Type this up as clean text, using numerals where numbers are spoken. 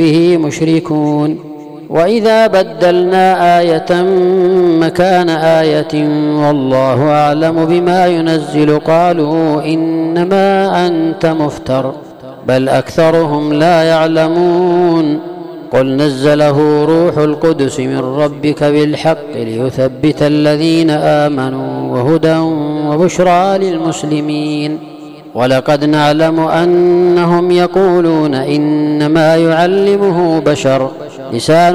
به مشركون. وإذا بدلنا آية مكان آية والله أعلم بما ينزل قالوا إنما أنت مفتر بل أكثرهم لا يعلمون. قل نزله روح القدس من ربك بالحق ليثبت الذين آمنوا وهدى وبشرى للمسلمين. ولقد نعلم أنهم يقولون إنما يعلمه بشر لسان